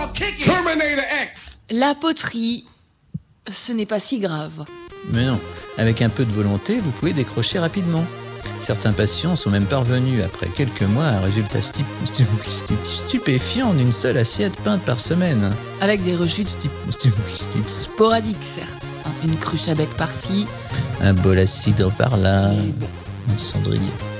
Terminator X. La poterie, ce n'est pas si grave. Mais non, avec un peu de volonté, vous pouvez décrocher rapidement. Certains patients sont même parvenus, après quelques mois, à un résultat stupéfiant d'une seule assiette peinte par semaine. Avec des rechutes sporadiques, certes. Une cruche à bec par-ci. Un bol à cidre par là. Un cendrier.